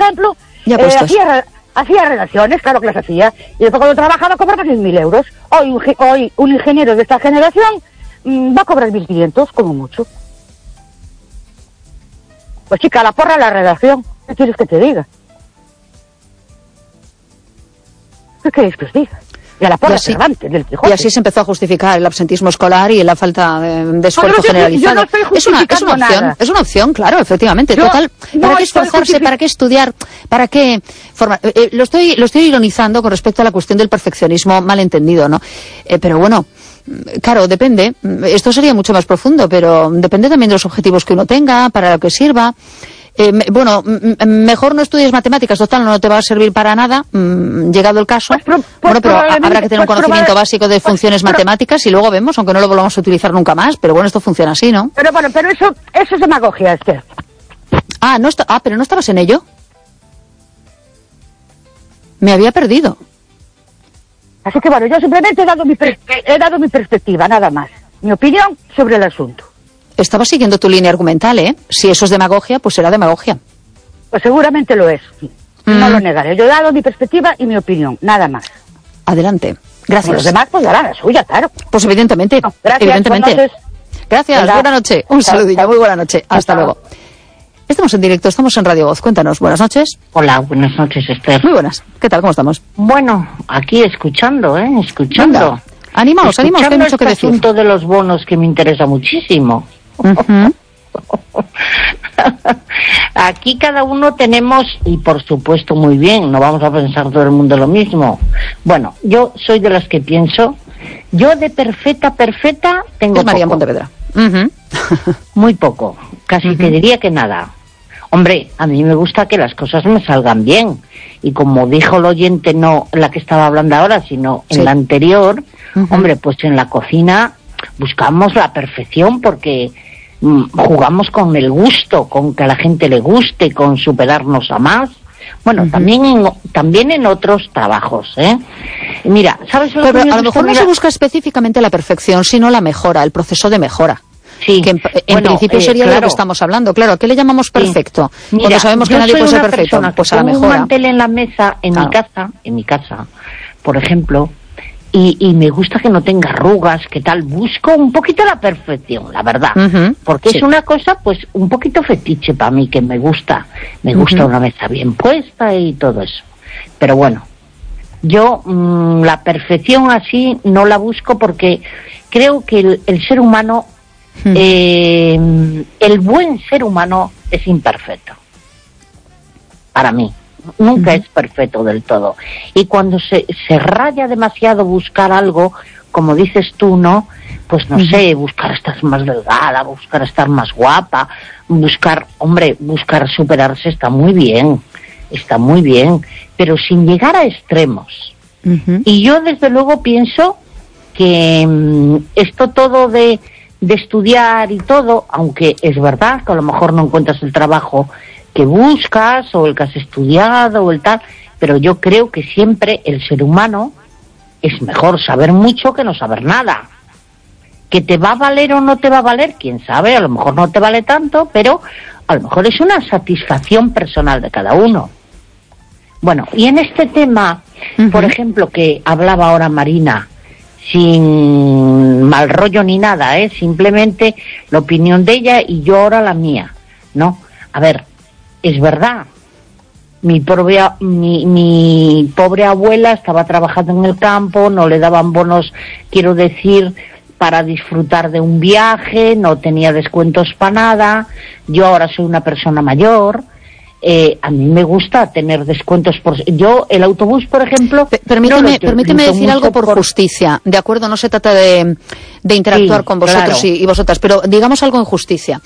ejemplo, hacía redacciones, claro que las hacía, y después cuando trabajaba cobraba 10.000 euros. Hoy un ingeniero de esta generación va a cobrar 1.500, como mucho. Pues chica, la porra la redacción. ¿Qué quieres que te diga? ¿Qué queréis que os diga? Y a la porra Cervantes del Quijote. Y así se empezó a justificar el absentismo escolar y la falta de esfuerzo generalizado. Yo no es una opción, claro, efectivamente. Total, ¿para qué esforzarse? ¿Para qué estudiar? ¿Para qué formar? Lo estoy ironizando con respecto a la cuestión del perfeccionismo malentendido, ¿no? Pero bueno, claro, depende. Esto sería mucho más profundo, pero depende también de los objetivos que uno tenga, para lo que sirva. Mejor no estudies matemáticas, total, no te va a servir para nada, llegado el caso. Pero habrá que tener un conocimiento básico de funciones matemáticas y luego vemos, aunque no lo volvamos a utilizar nunca más, pero bueno, esto funciona así, ¿no? Pero eso es demagogia, Esther. Pero no estabas en ello. Me había perdido. Así que bueno, yo simplemente he dado mi perspectiva, nada más. Mi opinión sobre el asunto. Estaba siguiendo tu línea argumental, ¿eh? Si eso es demagogia, pues será demagogia. Pues seguramente lo es. No lo negaré. Yo he dado mi perspectiva y mi opinión, nada más. Adelante. Gracias. Los demás pues darán la suya, claro. Pues evidentemente. No, gracias. Evidentemente. Gracias. Venga. Buena noche. Un saludillo. Muy buena noche. Hasta luego. Estamos en directo, estamos en Radio Voz. Cuéntanos. Buenas noches. Hola, buenas noches, Esther. Muy buenas. ¿Qué tal? ¿Cómo estamos? Bueno, aquí escuchando. Venga. Animaos, que hay mucho que decir. El asunto de los bonos que me interesa muchísimo. Aquí cada uno tenemos, y por supuesto muy bien, no vamos a pensar todo el mundo lo mismo. Bueno, yo soy de las que pienso, yo de perfecta tengo María poco. Pontevedra. Muy poco, casi te diría que nada. Hombre, a mí me gusta que las cosas me salgan bien, y como dijo el oyente, no la que estaba hablando ahora, sino en la anterior, hombre, pues en la cocina buscamos la perfección porque jugamos con el gusto, con que a la gente le guste, con superarnos a más. Bueno, también en otros trabajos, ¿eh? Mira, ¿sabes lo que a lo mejor no se busca específicamente la perfección, sino la mejora, el proceso de mejora. Sí. Que en principio sería de lo que estamos hablando. Claro, ¿a qué le llamamos perfecto? Mira, cuando sabemos que nadie puede ser perfecto, pues a la mejora. Un mantel en la mesa, en mi casa, por ejemplo, y me gusta que no tenga arrugas, que tal, busco un poquito la perfección, la verdad, porque es una cosa, pues, un poquito fetiche para mí, que me gusta una mesa bien puesta y todo eso. Pero bueno, yo la perfección así no la busco porque creo que el ser humano, el buen ser humano es imperfecto, para mí. Nunca es perfecto del todo. Y cuando se raya demasiado buscar algo, como dices tú, ¿no? Pues no sé, buscar estar más delgada, buscar estar más guapa, buscar superarse está muy bien, pero sin llegar a extremos. Y yo desde luego pienso que esto todo de estudiar y todo, aunque es verdad que a lo mejor no encuentras el trabajo que buscas o el que has estudiado o el tal, pero yo creo que siempre el ser humano es mejor saber mucho que no saber nada. ¿Que te va a valer o no te va a valer? Quién sabe, a lo mejor no te vale tanto, pero a lo mejor es una satisfacción personal de cada uno. Bueno, y en este tema, por ejemplo, que hablaba ahora Marina, sin mal rollo ni nada, simplemente la opinión de ella y yo ahora la mía, ¿no? A ver, es verdad, mi pobre abuela estaba trabajando en el campo, no le daban bonos, quiero decir, para disfrutar de un viaje, no tenía descuentos para nada. Yo ahora soy una persona mayor, a mí me gusta tener descuentos yo el autobús, por ejemplo. Permíteme decir algo por justicia, de acuerdo, no se trata de interactuar con vosotros y vosotras, pero digamos algo en justicia.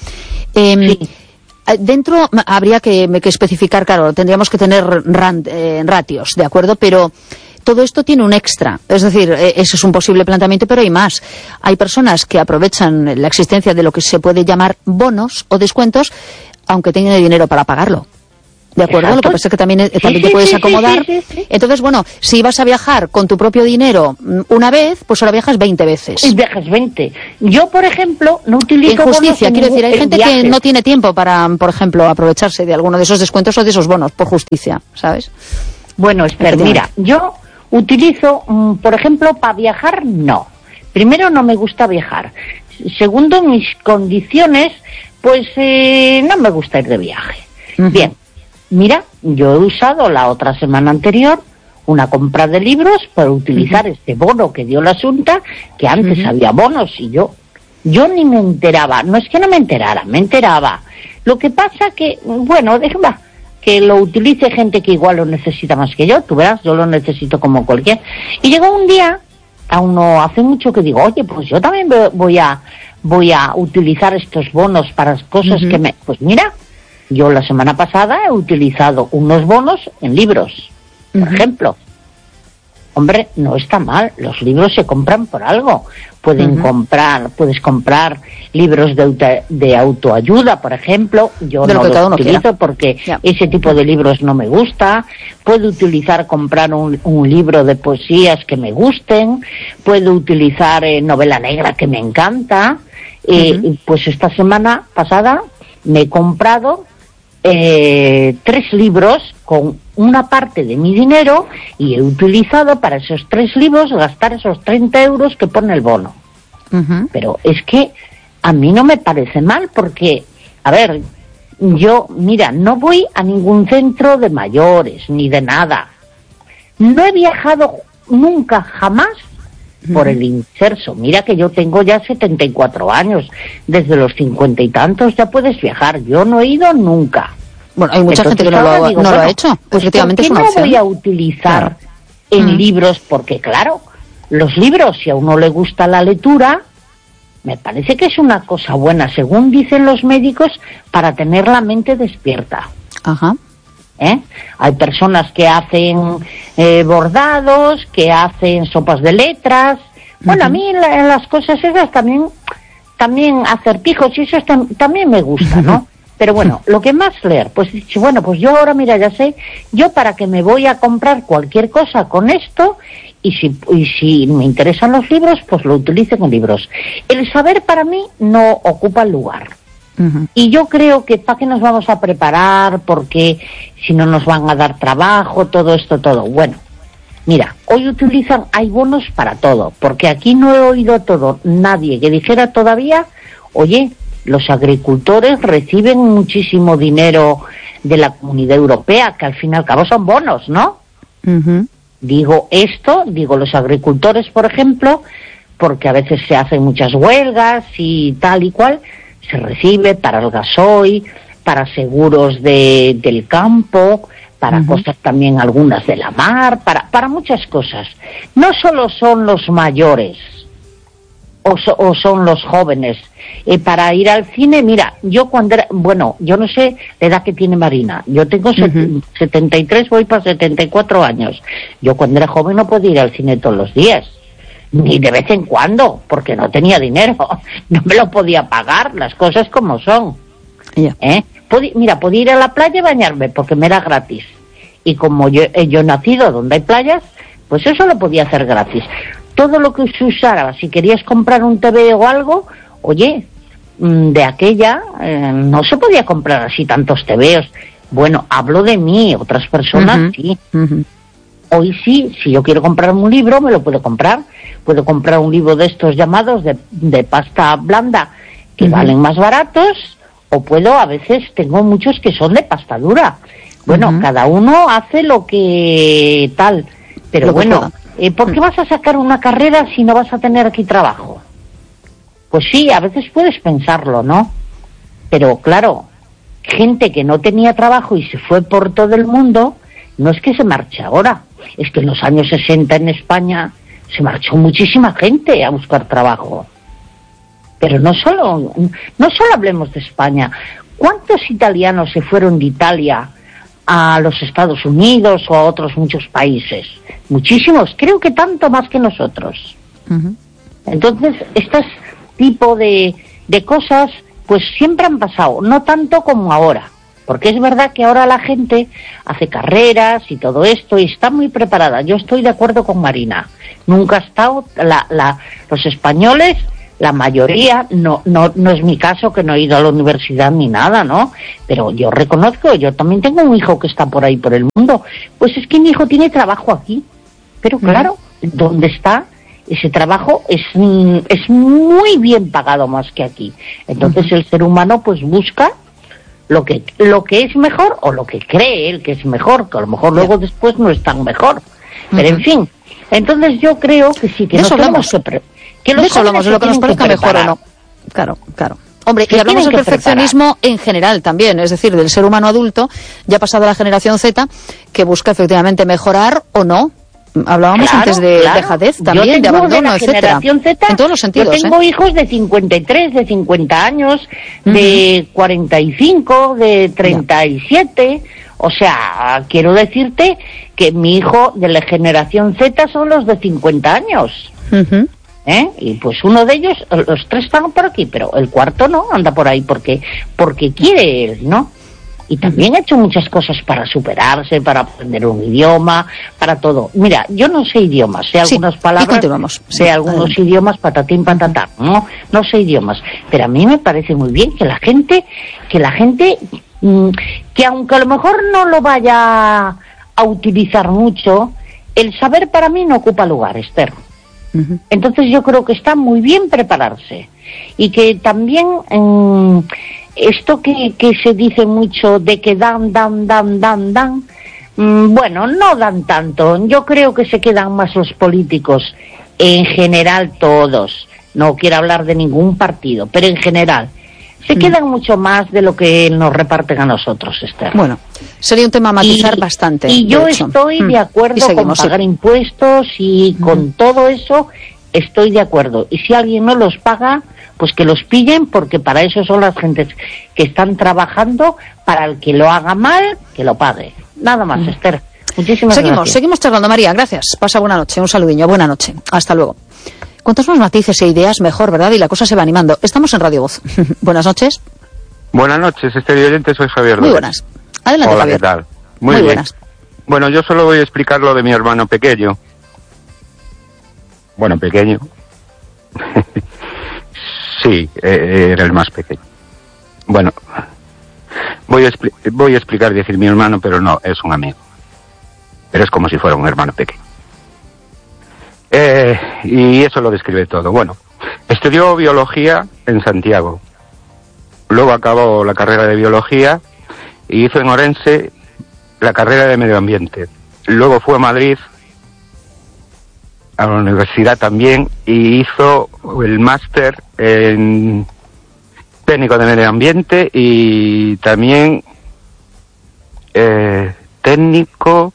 Dentro habría que especificar, claro, tendríamos que tener ratios, ¿de acuerdo? Pero todo esto tiene un extra, es decir, eso es un posible planteamiento, pero hay más. Hay personas que aprovechan la existencia de lo que se puede llamar bonos o descuentos, aunque tengan el dinero para pagarlo. ¿De acuerdo? Exacto. Lo que pasa es que también te puedes acomodar. Sí. Entonces, bueno, si vas a viajar con tu propio dinero una vez, pues ahora viajas 20 veces. Y viajas 20. Yo, por ejemplo, no utilizo injusticia, quiero decir, hay gente que no tiene tiempo para, por ejemplo, aprovecharse de alguno de esos descuentos o de esos bonos, por justicia, ¿sabes? Bueno, Esther, mira, yo utilizo, por ejemplo, para viajar, no. Primero, no me gusta viajar. Segundo, mis condiciones, pues no me gusta ir de viaje. Bien. Mira, yo he usado la otra semana anterior una compra de libros para utilizar este bono que dio la Junta, que antes había bonos y yo ni me enteraba. No es que no me enterara, me enteraba. Lo que pasa que, bueno, déjame que lo utilice gente que igual lo necesita más que yo. Tú verás, yo lo necesito como cualquier. Y llegó un día, aún no hace mucho, que digo, oye, pues yo también voy a utilizar estos bonos para cosas que me... Pues mira... Yo la semana pasada he utilizado unos bonos en libros, por ejemplo. Hombre, no está mal, los libros se compran por algo. Puedes comprar libros de autoayuda, por ejemplo. Yo no los utilizo porque ese tipo de libros no me gusta. Puedo comprar un libro de poesías que me gusten. Puedo utilizar novela negra que me encanta. Pues esta semana pasada me he comprado 3 libros con una parte de mi dinero y he utilizado para esos 3 libros gastar esos 30 euros que pone el bono. Pero es que a mí no me parece mal porque, a ver, yo, mira, no voy a ningún centro de mayores ni de nada. No he viajado nunca, jamás, por el inserso. Mira que yo tengo ya 74 años. Desde los 50 y tantos ya puedes viajar. Yo no he ido nunca. Bueno, hay mucha gente que no lo ha hecho. Pues efectivamente es una opción. ¿Por qué no voy a utilizar en libros? Porque claro, los libros, si a uno le gusta la lectura, me parece que es una cosa buena, según dicen los médicos, para tener la mente despierta. Hay personas que hacen bordados, que hacen sopas de letras. Bueno, a mí las cosas esas también acertijos y eso también me gusta, ¿no? Pero bueno, lo que más leer, pues bueno, pues yo ahora, mira, ya sé, yo para que me voy a comprar cualquier cosa con esto y si me interesan los libros, pues lo utilizo con libros. El saber para mí no ocupa el lugar. Y yo creo que para qué nos vamos a preparar, porque si no nos van a dar trabajo, todo esto, todo. Bueno, mira, hoy hay bonos para todo, porque aquí no he oído nadie que dijera todavía, oye, los agricultores reciben muchísimo dinero de la Comunidad Europea, que al fin y al cabo son bonos, ¿no? Digo los agricultores, por ejemplo, porque a veces se hacen muchas huelgas y tal y cual, se recibe para el gasoil, para seguros del campo, para cosas también algunas de la mar, para muchas cosas. No solo son los mayores o son los jóvenes. Para ir al cine, mira, yo yo no sé la edad que tiene Marina. Yo tengo 73, voy para 74 años. Yo cuando era joven no podía ir al cine todos los días. Ni de vez en cuando, porque no tenía dinero, no me lo podía pagar, las cosas como son. Podía ir a la playa y bañarme, porque me era gratis. Y como yo he nacido donde hay playas, pues eso lo podía hacer gratis. Todo lo que se usara, si querías comprar un TV o algo, oye, de aquella no se podía comprar así tantos TVs. Bueno, hablo de mí, otras personas sí. Hoy sí, si yo quiero comprarme un libro, me lo puedo comprar. Puedo comprar un libro de estos llamados de pasta blanda, que valen más baratos, o a veces tengo muchos que son de pasta dura. Bueno, cada uno hace lo que tal. Pero bueno, ¿por qué vas a sacar una carrera si no vas a tener aquí trabajo? Pues sí, a veces puedes pensarlo, ¿no? Pero claro, gente que no tenía trabajo y se fue por todo el mundo, no es que se marche ahora. Es que en los años 60 en España se marchó muchísima gente a buscar trabajo. Pero no solo hablemos de España. ¿Cuántos italianos se fueron de Italia a los Estados Unidos o a otros muchos países? Muchísimos, creo que tanto más que nosotros. Entonces, este tipo de cosas, pues siempre han pasado, no tanto como ahora. Porque es verdad que ahora la gente hace carreras y todo esto y está muy preparada. Yo estoy de acuerdo con Marina. Nunca ha estado los españoles, la mayoría, no es mi caso, que no he ido a la universidad ni nada, ¿no? Pero yo reconozco, yo también tengo un hijo que está por ahí por el mundo. Pues es que mi hijo tiene trabajo aquí. Pero claro, ¿dónde está? Ese trabajo es muy bien pagado más que aquí. Entonces el ser humano pues busca lo que es mejor, o lo que cree él que es mejor, que a lo mejor luego después no es tan mejor. Pero en fin, entonces yo creo que sí, que de no eso hablamos. que de eso hablamos, de lo que nos parezca mejor o no. Claro. Hombre, y hablamos del perfeccionismo en general también, es decir, del ser humano adulto, ya pasado la generación Z, que busca efectivamente mejorar o no. Hablábamos antes de dejadez también, de abandono, etcétera. En todos los sentidos. Yo tengo hijos de 53, de 50 años, de 45, de 37. O sea, quiero decirte que mi hijo de la generación Z son los de 50 años. Y pues uno de ellos, los tres están por aquí, pero el cuarto no, anda por ahí porque quiere él, ¿no? Y también ha hecho muchas cosas para superarse, para aprender un idioma, para todo. Mira, yo no sé idiomas, sé algunas palabras, sé algunos idiomas, patatín, patatá, no sé idiomas. Pero a mí me parece muy bien que la gente, que aunque a lo mejor no lo vaya a utilizar mucho, el saber para mí no ocupa lugar, Esther. Entonces yo creo que está muy bien prepararse. Y que también... esto que se dice mucho de que dan, bueno, no dan tanto. Yo creo que se quedan más los políticos, en general todos. No quiero hablar de ningún partido, pero en general. Se quedan mucho más de lo que nos reparten a nosotros, Esther. Bueno, sería un tema a matizar bastante. Y yo estoy de acuerdo con pagar impuestos y con todo eso, estoy de acuerdo. Y si alguien no los paga, pues que los pillen, porque para eso son las gentes que están trabajando, para el que lo haga mal, que lo pague. Nada más, Esther. Muchísimas gracias. Seguimos charlando, María. Gracias. Pasa buena noche. Un saludiño. Buena noche. Hasta luego. Cuantos más matices e ideas, mejor, ¿verdad? Y la cosa se va animando. Estamos en Radio Voz. Buenas noches. Buenas noches, Esther y oyente. Soy Javier. Muy buenas. Adelante, Hola, Javier. ¿qué tal? Muy bien. Buenas. Bueno, yo solo voy a explicar lo de mi hermano pequeño. Bueno, pequeño. Sí, era el más pequeño. Bueno, voy a explicar, decir mi hermano, pero no, es un amigo. Pero es como si fuera un hermano pequeño. Y eso lo describe todo. Bueno, estudió biología en Santiago. Luego acabó la carrera de biología y hizo en Orense la carrera de medio ambiente. Luego fue a Madrid, a la universidad también, y hizo el máster en técnico de medio ambiente y también técnico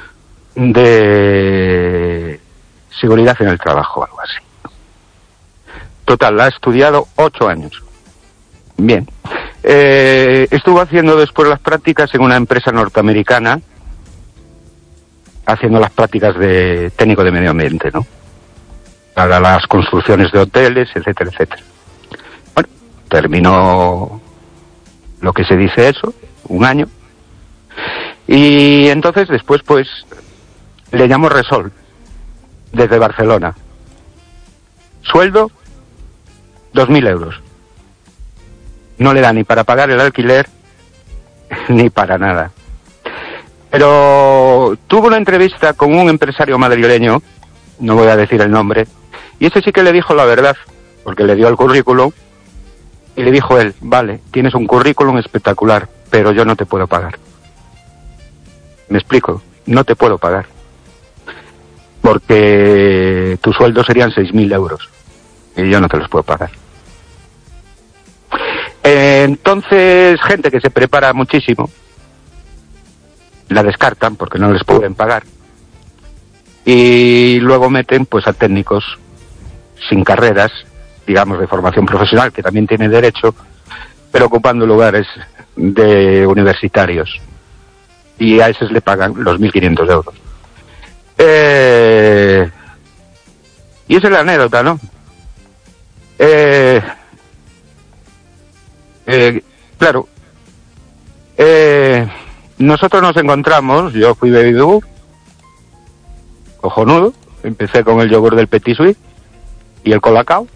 de seguridad en el trabajo, algo así. Total, la ha estudiado 8 años. Bien. Estuvo haciendo después las prácticas en una empresa norteamericana, haciendo las prácticas de técnico de medio ambiente, ¿no? Para las construcciones de hoteles, etcétera, etcétera. Bueno, terminó lo que se dice eso, 1 año. Y entonces después, pues, le llamó Resol, desde Barcelona. Sueldo, 2.000 euros. No le da ni para pagar el alquiler, ni para nada. Pero tuvo una entrevista con un empresario madrileño, no voy a decir el nombre, y ese sí que le dijo la verdad, porque le dio el currículum, y le dijo él, vale, tienes un currículum espectacular, pero yo no te puedo pagar. Me explico, no te puedo pagar. Porque tu sueldo serían 6.000 euros, y yo no te los puedo pagar. Entonces, gente que se prepara muchísimo, la descartan porque no les pueden pagar, y luego meten pues a técnicos sin carreras, digamos de formación profesional, que también tienen derecho, pero ocupando lugares de universitarios, y a esos le pagan los 1.500 euros. Y esa es la anécdota, ¿no? Claro, nosotros nos encontramos, yo fui bebidú, cojonudo, empecé con el yogur del Petit Suisse y el Colacao,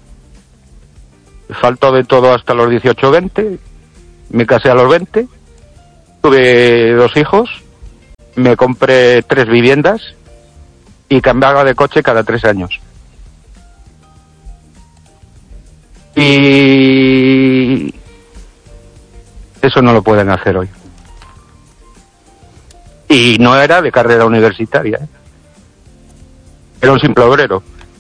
faltó de todo hasta los 18 o 20, me casé a los 20, tuve 2 hijos, me compré 3 viviendas y cambiaba de coche cada 3 años. Y eso no lo pueden hacer hoy. Y no era de carrera universitaria, ¿eh? Era un simple obrero.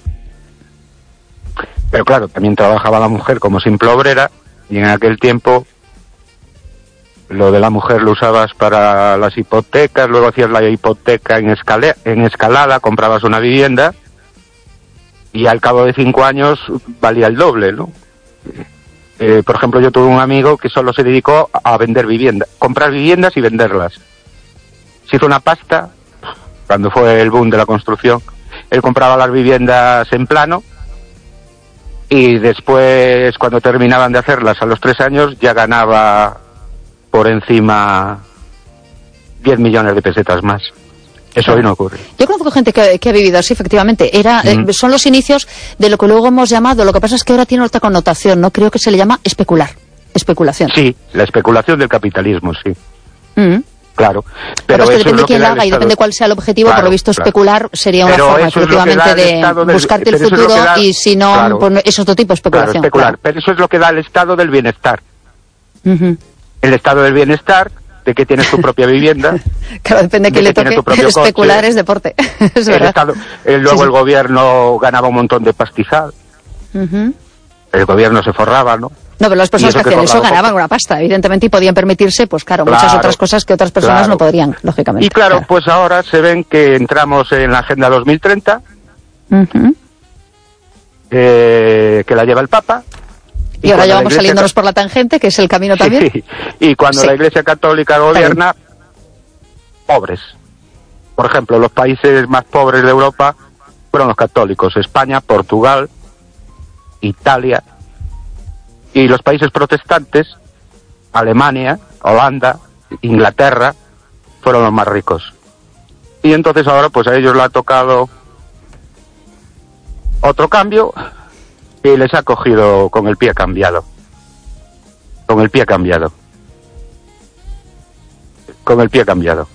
Pero claro, también trabajaba la mujer como simple obrera, y en aquel tiempo lo de la mujer lo usabas para las hipotecas, luego hacías la hipoteca en escalada, comprabas una vivienda y al cabo de 5 años valía el doble, ¿no? Por ejemplo, yo tuve un amigo que solo se dedicó a vender viviendas, comprar viviendas y venderlas. Se hizo una pasta cuando fue el boom de la construcción. Él compraba las viviendas en plano y después, cuando terminaban de hacerlas a los 3 años, ya ganaba por encima 10 millones de pesetas más. Eso hoy no ocurre. Yo conozco gente que ha vivido así, efectivamente. Son los inicios de lo que luego hemos llamado, lo que pasa es que ahora tiene otra connotación, ¿no? Creo que se le llama especulación. Sí, la especulación del capitalismo, sí. Claro. Pero es que depende de quién la haga y depende cuál sea el objetivo, claro, por lo visto especular sería una forma efectivamente de buscarte el futuro y si no, claro, pues es otro tipo de especulación. Claro, especular, claro. Pero eso es lo que da el estado del bienestar. El estado del bienestar, de que tienes tu propia vivienda. Claro, depende de quién le toque, especular coche, es deporte. Es verdad. Luego el gobierno ganaba un montón de pastizal. El gobierno se forraba, ¿no? No, pero las personas que hacían eso ganaban una pasta, evidentemente, y podían permitirse, pues claro, muchas otras cosas que otras personas no podrían, lógicamente. Y claro, pues ahora se ven que entramos en la Agenda 2030, que la lleva el Papa. Y ahora ya vamos saliéndonos por la tangente, que es el camino también. Sí. Y cuando la Iglesia Católica gobierna, pobres. Por ejemplo, los países más pobres de Europa fueron los católicos: España, Portugal, Italia. Y los países protestantes, Alemania, Holanda, Inglaterra, fueron los más ricos. Y entonces ahora pues a ellos le ha tocado otro cambio y les ha cogido con el pie cambiado. Con el pie cambiado. Con el pie cambiado.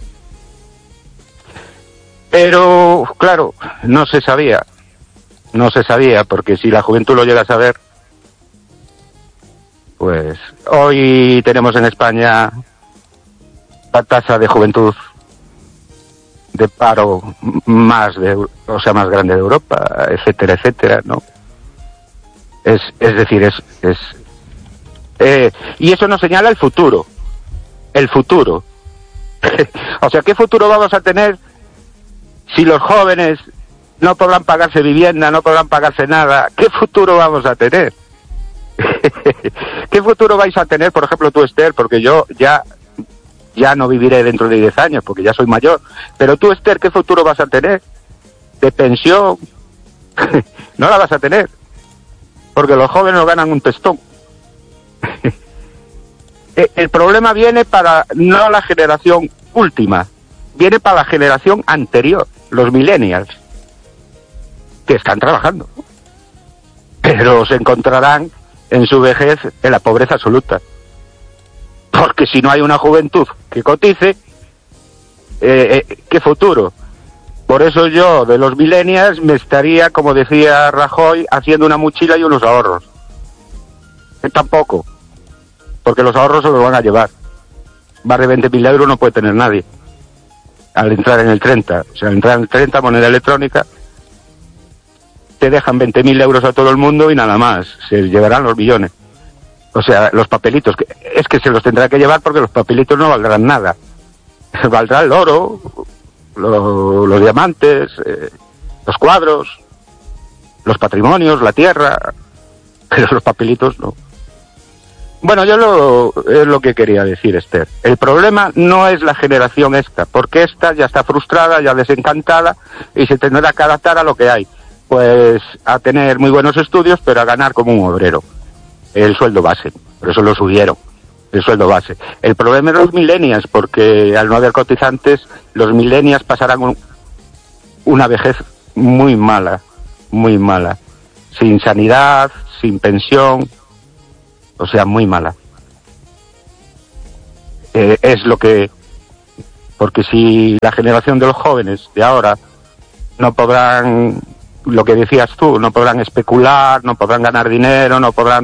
Pero, claro, no se sabía, porque si la juventud lo llega a saber, pues hoy tenemos en España la tasa de juventud de paro más grande de Europa, etcétera, etcétera, ¿no? Es decir, y eso nos señala el futuro. O sea, ¿qué futuro vamos a tener si los jóvenes no podrán pagarse vivienda, no podrán pagarse nada? ¿Qué futuro vamos a tener? ¿Qué futuro vais a tener, por ejemplo, tú, Esther? Porque yo ya no viviré dentro de 10 años, porque ya soy mayor. Pero tú, Esther, ¿qué futuro vas a tener? ¿De pensión? No la vas a tener, porque los jóvenes no ganan un testón. El problema viene para no la generación última, viene para la generación anterior, los millennials, que están trabajando, pero se encontrarán en su vejez en la pobreza absoluta, porque si no hay una juventud que cotice, ¿qué futuro? Por eso yo, de los millennials, me estaría, como decía Rajoy, haciendo una mochila y unos ahorros. Tampoco, porque los ahorros se los van a llevar. Más de 20.000 euros no puede tener nadie al entrar en el 30. O sea, al entrar en el 30, moneda electrónica, te dejan 20.000 euros a todo el mundo y nada más, se llevarán los billones. O sea, los papelitos, es que se los tendrá que llevar porque los papelitos no valdrán nada. Valdrá el oro, los diamantes, los cuadros, los patrimonios, la tierra, pero los papelitos no. Bueno, es lo que quería decir, Esther. El problema no es la generación esta, porque esta ya está frustrada, ya desencantada, y se tendrá que adaptar a lo que hay. Pues a tener muy buenos estudios, pero a ganar como un obrero. El sueldo base, por eso lo subieron. el sueldo base. El problema es los millennials, porque al no haber cotizantes, los millennials pasarán una vejez muy mala, sin sanidad, sin pensión, o sea, muy mala. Es lo que... Porque si la generación de los jóvenes de ahora no podrán, lo que decías tú, no podrán especular, no podrán ganar dinero, no podrán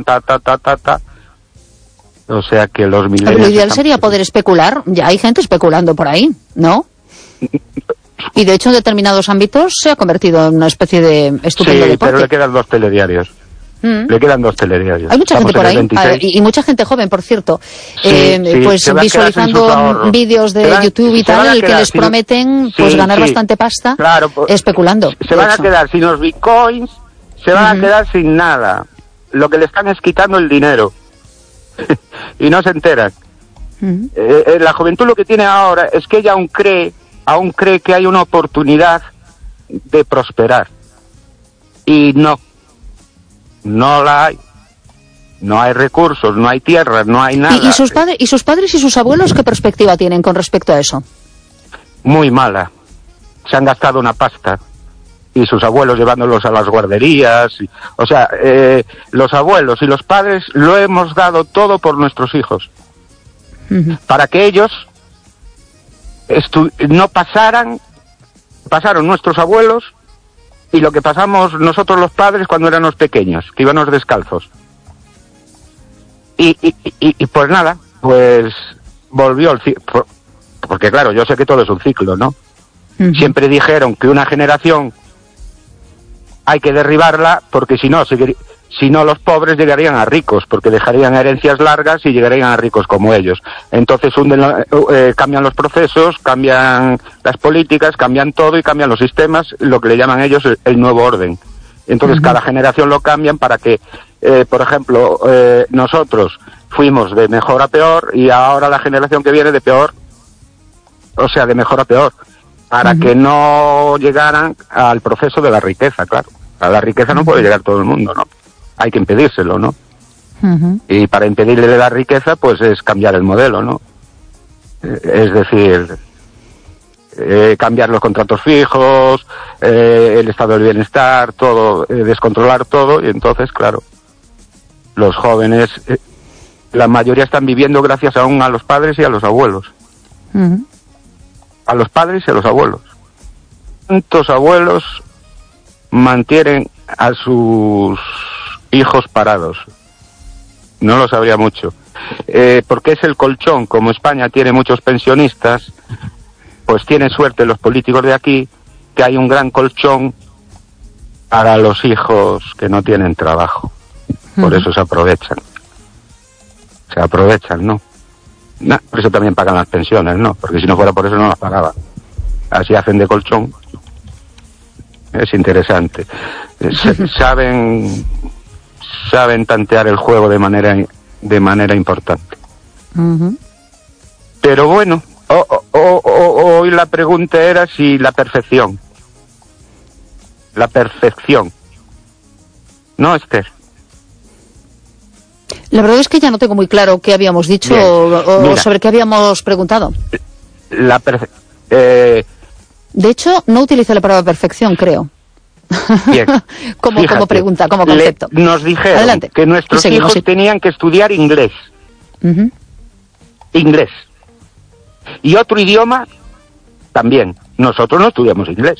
o sea que los millennials... Lo ideal sería poder especular, ya hay gente especulando por ahí, ¿no? Y de hecho en determinados ámbitos se ha convertido en una especie de estupendo deporte. Sí, pero le quedan 2 telediarios. Le quedan 2 telediarios. Hay mucha gente por ahí, y mucha gente joven, por cierto, pues visualizando vídeos de YouTube y tal, el que les prometen pues ganar bastante pasta, claro, especulando. Se van a quedar sin los bitcoins, se van a quedar sin nada. Lo que le están es quitando el dinero. Y no se enteran. La juventud lo que tiene ahora es que ella aún cree que hay una oportunidad de prosperar. Y no la hay. No hay recursos, no hay tierra, no hay nada. ¿Y sus padres y sus abuelos qué perspectiva tienen con respecto a eso? Muy mala. Se han gastado una pasta. Y sus abuelos llevándolos a las guarderías. O sea, los abuelos y los padres lo hemos dado todo por nuestros hijos. Para que ellos no pasaron nuestros abuelos y lo que pasamos nosotros los padres cuando éramos pequeños, que íbamos descalzos. Y pues nada, pues volvió el ciclo. Porque claro, yo sé que todo es un ciclo, ¿no? Siempre dijeron que una generación hay que derribarla porque si no los pobres llegarían a ricos, porque dejarían herencias largas y llegarían a ricos como ellos. Entonces cambian los procesos, cambian las políticas, cambian todo y cambian los sistemas, lo que le llaman ellos el nuevo orden. Entonces cada generación lo cambian para que, por ejemplo, nosotros fuimos de mejor a peor y ahora la generación que viene de peor, o sea, de mejor a peor, para que no llegaran al proceso de la riqueza, claro. A la riqueza no puede llegar todo el mundo, ¿no? Hay que impedírselo, ¿no? Y para impedirle la riqueza, pues es cambiar el modelo, ¿no? Es decir, cambiar los contratos fijos, el estado del bienestar, todo, descontrolar todo, y entonces, claro, los jóvenes, la mayoría están viviendo gracias aún a los padres y a los abuelos. A los padres y a los abuelos. ¿Cuántos abuelos mantienen a sus hijos parados? No lo sabría mucho. Porque es el colchón. Como España tiene muchos pensionistas, pues tienen suerte los políticos de aquí, que hay un gran colchón para los hijos que no tienen trabajo. Por eso se aprovechan. Se aprovechan, ¿no? Por eso también pagan las pensiones, ¿no? Porque si no fuera por eso no las pagaban. Así hacen de colchón. Es interesante. Saben tantear el juego de manera importante. Pero bueno, hoy la pregunta era si la perfección. ¿No, Esther? La verdad es que ya no tengo muy claro qué habíamos dicho o sobre qué habíamos preguntado. De hecho, no utilizo la palabra perfección, creo. Bien. como pregunta, como concepto. Nos dijeron que nuestros hijos tenían que estudiar inglés. Inglés. Y otro idioma también. Nosotros no estudiamos inglés.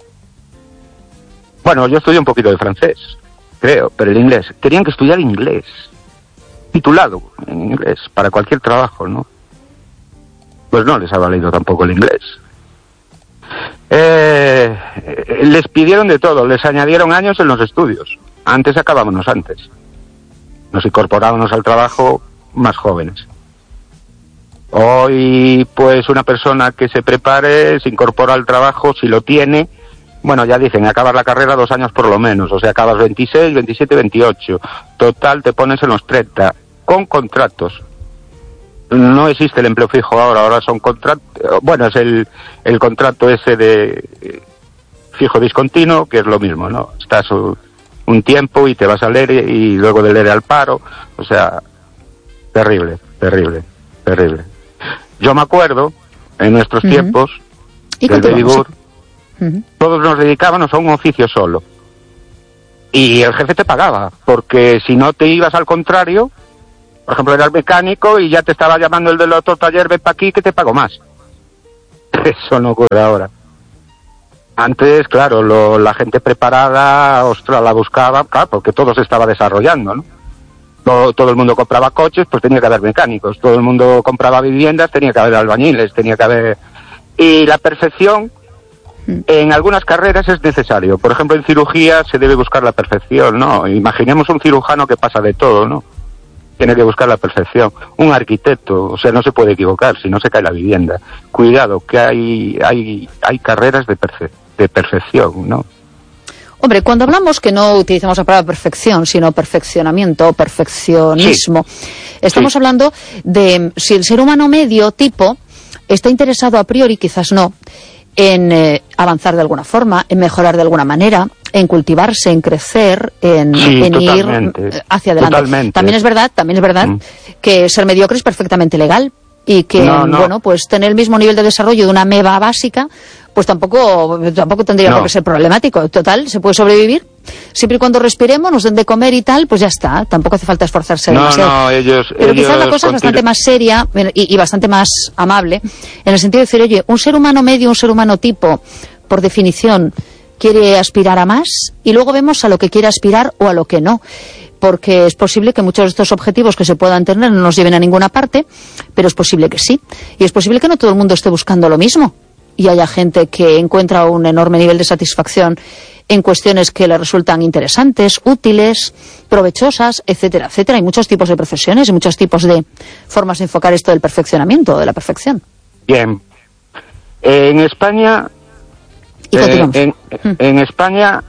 Bueno, yo estudié un poquito de francés, creo, pero el inglés. Tenían que estudiar inglés. Titulado en inglés, para cualquier trabajo, ¿no? Pues no les ha valido tampoco el inglés. Les pidieron de todo, les añadieron años en los estudios. Antes acabábamos antes. Nos incorporábamos al trabajo más jóvenes. Hoy, pues, una persona que se prepare, se incorpora al trabajo, si lo tiene, bueno, ya dicen, acabar la carrera 2 años por lo menos, o sea, acabas 26, 27, 28. Total, te pones en los 30, con contratos. No existe el empleo fijo ahora son contratos, bueno, es el contrato ese de fijo discontinuo, que es lo mismo, ¿no? Estás un tiempo y te vas al ERE y luego del ERE al paro, o sea, terrible. terrible. Yo me acuerdo, en nuestros tiempos, del Baby Boom, todos nos dedicábamos a un oficio solo. Y el jefe te pagaba, porque si no te ibas al contrario, por ejemplo, eras mecánico y ya te estaba llamando el del otro taller, ven para aquí que te pago más. Eso no ocurre ahora. Antes, claro, la gente preparada, ostras, la buscaba, claro, porque todo se estaba desarrollando, ¿no? Todo el mundo compraba coches, pues tenía que haber mecánicos. Todo el mundo compraba viviendas, tenía que haber albañiles, tenía que haber... Y la perfección, en algunas carreras es necesario. Por ejemplo, en cirugía se debe buscar la perfección, ¿no? Imaginemos un cirujano que pasa de todo, ¿no? Tiene que buscar la perfección. Un arquitecto, o sea, no se puede equivocar, si no se cae la vivienda. Cuidado, que hay carreras de perfección, ¿no? Hombre, cuando hablamos que no utilizamos la palabra perfección, sino perfeccionamiento, perfeccionismo, estamos hablando de si el ser humano medio tipo está interesado a priori, quizás no, en avanzar de alguna forma, en mejorar de alguna manera, en cultivarse, en crecer, en ir hacia adelante. Totalmente. También es verdad que ser mediocre es perfectamente legal y que, bueno, pues tener el mismo nivel de desarrollo de una ameba básica, pues tampoco tendría por qué ser problemático. Total, se puede sobrevivir. Siempre y cuando respiremos, nos den de comer y tal, pues ya está. Tampoco hace falta esforzarse demasiado. Pero quizás la cosa es bastante más seria y bastante más amable, en el sentido de decir, oye, un ser humano medio, un ser humano tipo, por definición, quiere aspirar a más, y luego vemos a lo que quiere aspirar o a lo que no. Porque es posible que muchos de estos objetivos que se puedan tener no nos lleven a ninguna parte, pero es posible que sí. Y es posible que no todo el mundo esté buscando lo mismo. Y haya gente que encuentra un enorme nivel de satisfacción en cuestiones que le resultan interesantes, útiles, provechosas, etcétera, etcétera. Hay muchos tipos de profesiones y muchos tipos de formas de enfocar esto del perfeccionamiento, de la perfección. Bien. En España... Y continuamos. En España...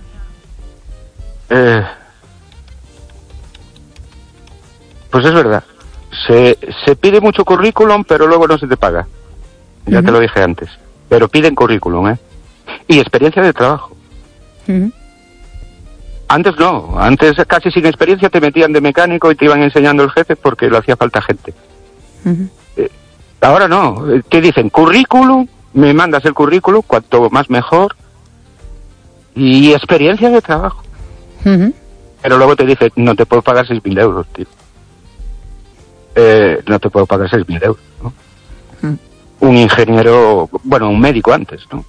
pues es verdad. Se pide mucho currículum, pero luego no se te paga. Ya te lo dije antes. Pero piden currículum, y experiencia de trabajo. Antes no, antes casi sin experiencia te metían de mecánico y te iban enseñando el jefe porque le hacía falta gente. Ahora no, te dicen currículum, me mandas el currículum, cuanto más mejor, y experiencia de trabajo. Pero luego te dicen, no te puedo pagar 6.000 euros, tío. No te puedo pagar 6.000 euros, ¿no? Un ingeniero, bueno, un médico antes, ¿no?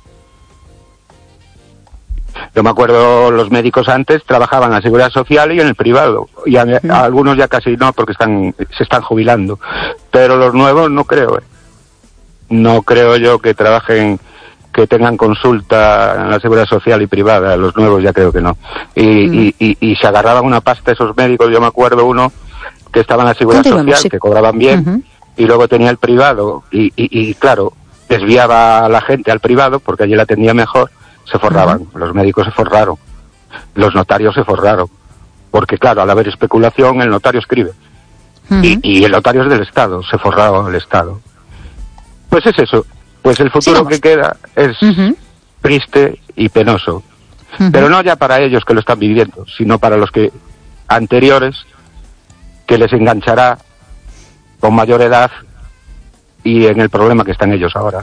Yo me acuerdo, los médicos antes trabajaban en la Seguridad Social y en el privado, y algunos ya casi no, porque se están jubilando, pero los nuevos no creo, No creo yo que trabajen, que tengan consulta en la Seguridad Social y privada, los nuevos ya creo que no. Y se agarraban una pasta esos médicos. Yo me acuerdo uno que estaba en la Seguridad Social, que cobraban bien, y luego tenía el privado, y claro, desviaba a la gente al privado, porque allí la atendía mejor, se forraban, los médicos se forraron, los notarios se forraron, porque claro, al haber especulación, el notario escribe, y el notario es del Estado, se forraba el Estado. Pues es eso, pues el futuro que queda es triste y penoso, pero no ya para ellos que lo están viviendo, sino para los que anteriores, que les enganchará con mayor edad y en el problema que están ellos ahora.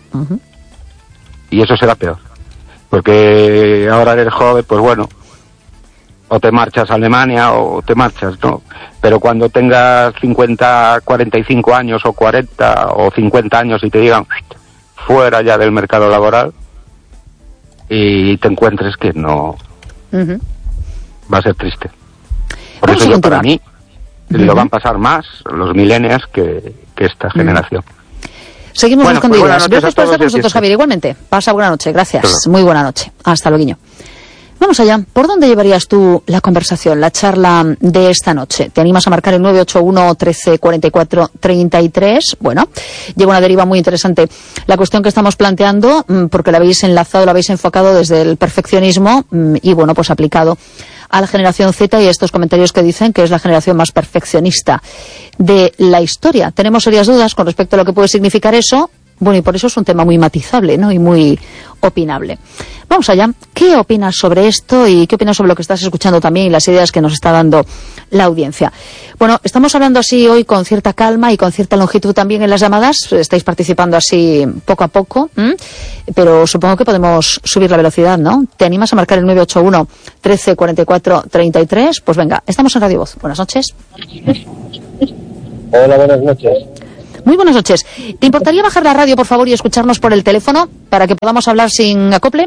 Y eso será peor, porque ahora eres joven, pues bueno, o te marchas a Alemania o te marchas, ¿no? Pero cuando tengas 50, 45 años o 40 o 50 años y te digan fuera ya del mercado laboral y te encuentres que no, va a ser triste. Por eso yo, para mí, lo van a pasar más los millennials que esta generación. Seguimos buscando ideas. Gracias por estar con nosotros, Javier. Igualmente. Pasa buena noche. Gracias. Muy buena noche. Hasta luego. Vamos allá. ¿Por dónde llevarías tú la conversación, la charla de esta noche? ¿Te animas a marcar el 981 13 44 33? Bueno, lleva una deriva muy interesante la cuestión que estamos planteando, porque la habéis enlazado, la habéis enfocado desde el perfeccionismo y, bueno, pues aplicado a la generación Z y a estos comentarios que dicen que es la generación más perfeccionista de la historia. Tenemos serias dudas con respecto a lo que puede significar eso. Bueno, y por eso es un tema muy matizable, ¿no? Y muy opinable. Vamos allá. ¿Qué opinas sobre esto y qué opinas sobre lo que estás escuchando también y las ideas que nos está dando la audiencia? Bueno, estamos hablando así hoy con cierta calma y con cierta longitud también en las llamadas. Estáis participando así poco a poco, pero supongo que podemos subir la velocidad, ¿no? ¿Te animas a marcar el 981 13 44 33? Pues venga, estamos en Radio Voz. Buenas noches. Hola, buenas noches. Muy buenas noches. ¿Te importaría bajar la radio, por favor, y escucharnos por el teléfono para que podamos hablar sin acople?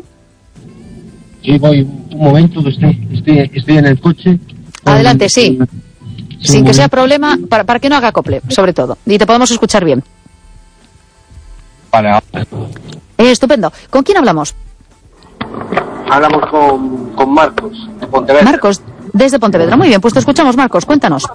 Sí, voy un momento, estoy en el coche. Adelante, sí. Sin que sea problema, para que no haga acople, sobre todo. Y te podemos escuchar bien. Vale. Estupendo. ¿Con quién hablamos? Hablamos con Marcos, de Pontevedra. Marcos, desde Pontevedra. Muy bien, pues te escuchamos, Marcos. Cuéntanos.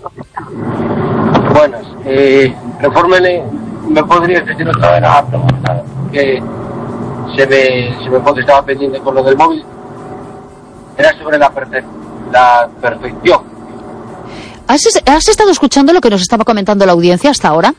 Buenas. Refórmele, ¿me podrías decir otra vez la pregunta? Que se me fue que estaba pendiente con lo del móvil. Era sobre la perfección. ¿Has estado escuchando lo que nos estaba comentando la audiencia hasta ahora?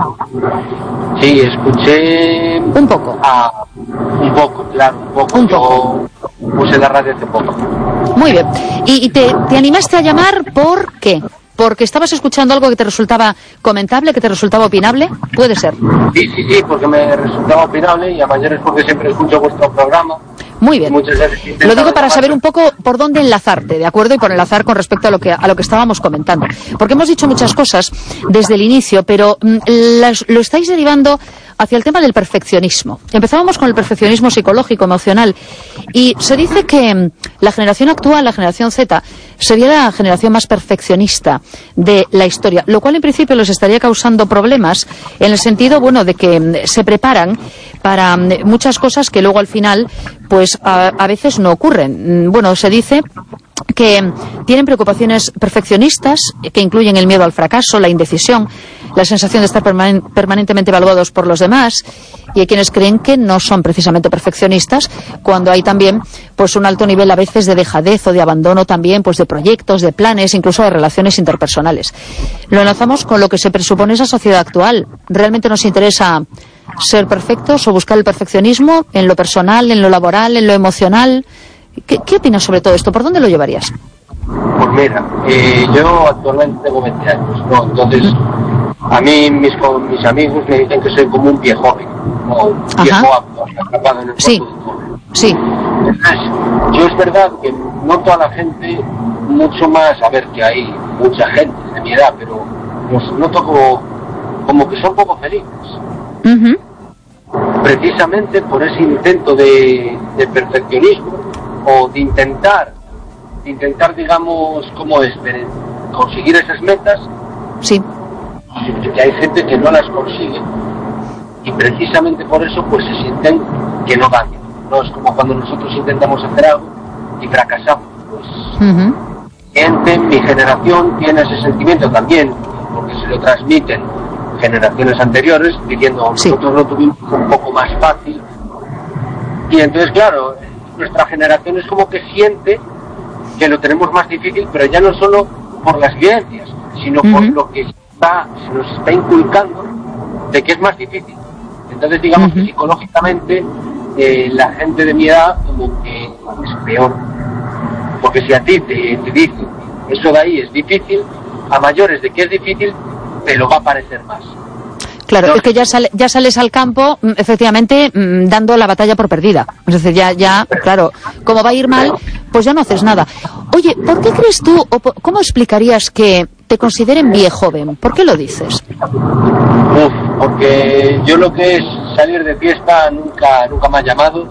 Sí, escuché... Un poco. Un poco, claro, un poco. Yo puse la radio hace poco. Muy bien. ¿Y te animaste a llamar por qué? ¿Porque estabas escuchando algo que te resultaba comentable, que te resultaba opinable? Puede ser. Sí, porque me resultaba opinable y a mayores porque siempre escucho vuestro programa. Muy bien. Lo digo para saber un poco por dónde enlazarte, ¿de acuerdo? Y por enlazar con respecto a lo que estábamos comentando. Porque hemos dicho muchas cosas desde el inicio, pero lo estáis derivando hacia el tema del perfeccionismo. Empezábamos con el perfeccionismo psicológico, emocional, y se dice que la generación actual, la generación Z, sería la generación más perfeccionista de la historia, lo cual en principio les estaría causando problemas en el sentido, bueno, de que se preparan para muchas cosas que luego al final, pues a veces no ocurren. Bueno, se dice que tienen preocupaciones perfeccionistas que incluyen el miedo al fracaso, la indecisión, la sensación de estar permanentemente evaluados por los demás, y hay quienes creen que no son precisamente perfeccionistas cuando hay también pues un alto nivel a veces de dejadez o de abandono también pues de proyectos, de planes, incluso de relaciones interpersonales. Lo enlazamos con lo que se presupone esa sociedad actual. ¿Realmente nos interesa ser perfectos o buscar el perfeccionismo en lo personal, en lo laboral, en lo emocional? ¿Qué opinas sobre todo esto? ¿Por dónde lo llevarías? Pues mira, yo actualmente tengo 20 años, ¿no? Entonces, a mí mis amigos me dicen que soy como un viejo joven, como un viejo atrapado en el cuerpo de un joven. Sí. Entonces, yo es verdad que no toda la gente, mucho más, a ver que hay mucha gente de mi edad, pero los noto como que son poco felices. Precisamente por ese intento de perfeccionismo o de intentar digamos, ¿cómo es? De conseguir esas metas. Sí. Que hay gente que no las consigue y precisamente por eso pues se sienten que no dan. No es como cuando nosotros intentamos hacer algo y fracasamos. Pues gente, mi generación tiene ese sentimiento también porque se lo transmiten generaciones anteriores diciendo nosotros lo tuvimos un poco más fácil y entonces claro, nuestra generación es como que siente que lo tenemos más difícil, pero ya no solo por las vivencias, sino por lo que se nos está inculcando de que es más difícil. Entonces digamos que psicológicamente la gente de mi edad como que es peor, porque si a ti te dicen eso de ahí es difícil, a mayores de que es difícil te lo va a parecer más. Claro, es que ya sales al campo, efectivamente, dando la batalla por perdida. Es decir, ya, claro, como va a ir mal, pues ya no haces nada. Oye, ¿por qué crees tú, o cómo explicarías que te consideren viejo joven? ¿Por qué lo dices? Porque yo lo que es salir de fiesta nunca me ha llamado.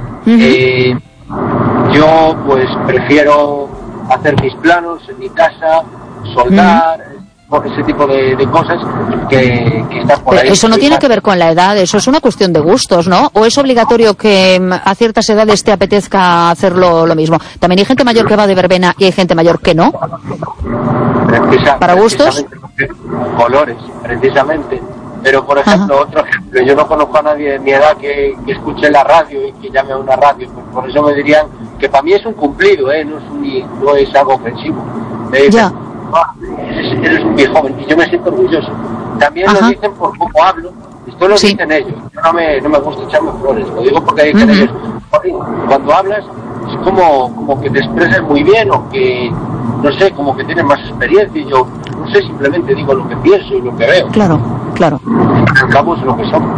Yo pues prefiero hacer mis planos en mi casa, soldar, ese tipo de cosas que están por ahí. Eso no tiene que ver con la edad, eso es una cuestión de gustos, ¿no? ¿O es obligatorio que a ciertas edades te apetezca hacerlo lo mismo? También hay gente mayor que va de verbena y hay gente mayor que no. ¿Para gustos? Colores, precisamente. Pero, por ejemplo, otro ejemplo, yo no conozco a nadie de mi edad que escuche la radio y que llame a una radio, pues por eso me dirían que para mí es un cumplido, no es algo ofensivo. Me dicen, eres un viejo joven, y yo me siento orgulloso. También lo dicen por cómo hablo, esto lo dicen ellos. Yo no me gusta echarme flores, lo digo porque dicen ellos, cuando hablas es como que te expresas muy bien o que, no sé, como que tienes más experiencia y yo, no sé, simplemente digo lo que pienso y lo que veo. Claro. Al cabo es lo que somos.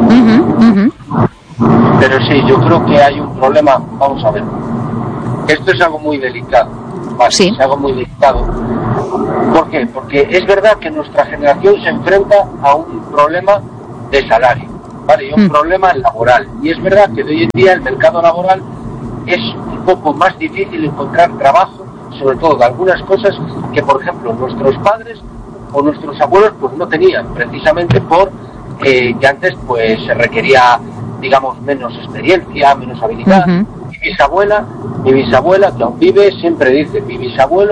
Pero sí, yo creo que hay un problema, vamos a ver. Esto es algo muy delicado. Vale, sí. Es algo muy delicado. ¿Por qué? Porque es verdad que nuestra generación se enfrenta a un problema de salario, ¿vale? Y un problema laboral. Y es verdad que de hoy en día el mercado laboral es un poco más difícil encontrar trabajo, sobre todo de algunas cosas que, por ejemplo, nuestros padres o nuestros abuelos pues no tenían, precisamente por que antes pues se requería, digamos, menos experiencia, menos habilidad. Mi bisabuela, que aún vive, siempre dice, mi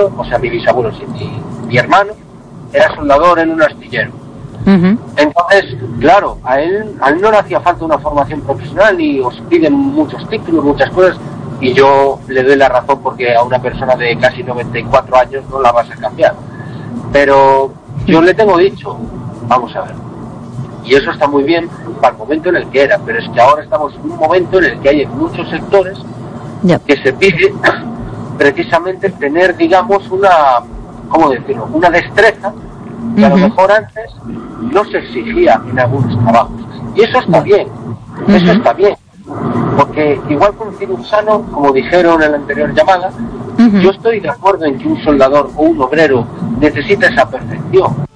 hermano era soldador en un astillero. Entonces, claro, a él no le hacía falta una formación profesional y os piden muchos títulos, muchas cosas, y yo le doy la razón porque a una persona de casi 94 años no la vas a cambiar. Pero yo le tengo dicho, vamos a ver, y eso está muy bien para el momento en el que era, pero es que ahora estamos en un momento en el que hay en muchos sectores que se pide precisamente tener, digamos, una destreza que a lo mejor antes no se exigía en algunos trabajos. Y eso está bien, eso está bien. Porque igual que un cirujano, como dijeron en la anterior llamada, yo estoy de acuerdo en que un soldador o un obrero necesita esa perfección.